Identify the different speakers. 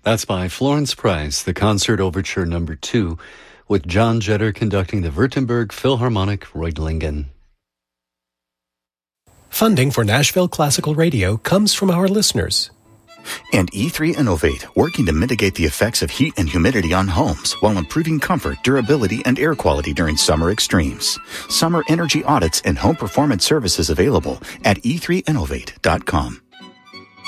Speaker 1: That's by Florence Price, the Concert Overture No. 2, with John Jetter conducting the Württemberg Philharmonic Reutlingen.
Speaker 2: Funding for Nashville Classical Radio comes from our listeners.
Speaker 3: And E3 Innovate, working to mitigate the effects of heat and humidity on homes while improving comfort, durability, and air quality during summer extremes. Summer energy audits and home performance services available at e3innovate.com.